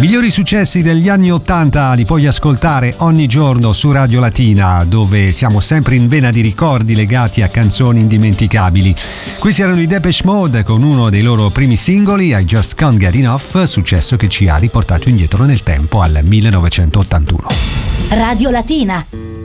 migliori successi degli anni 80 li puoi ascoltare ogni giorno su Radio Latina, dove siamo sempre in vena di ricordi legati a canzoni indimenticabili. Questi erano i Depeche Mode con uno dei loro primi singoli, I Just Can't Get Enough, successo che ci ha riportato indietro nel tempo al 1981. Radio Latina.